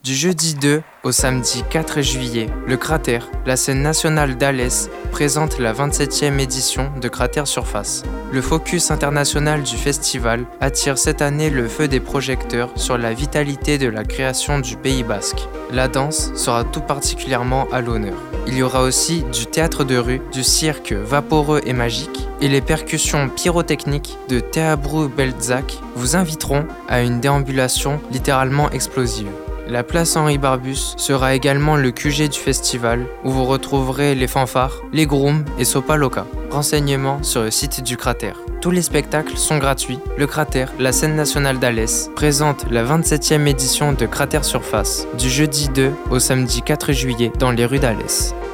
Du jeudi 2 au samedi 4 juillet, le Cratère, la scène nationale d'Alès, présente la 27e édition de Cratère Surface. Le focus international du festival attire cette année le feu des projecteurs sur la vitalité de la création du Pays Basque. La danse sera tout particulièrement à l'honneur. Il y aura aussi du théâtre de rue, du cirque vaporeux et magique, et les percussions pyrotechniques de Teabru Beltzak vous inviteront à une déambulation littéralement explosive. La place Henri Barbus sera également le QG du festival où vous retrouverez les fanfares, les grooms et Sopa Loca. Renseignements sur le site du Cratère. Tous les spectacles sont gratuits. Le Cratère, la scène nationale d'Alès, présente la 27e édition de Cratère Surface du jeudi 2 au samedi 4 juillet dans les rues d'Alès.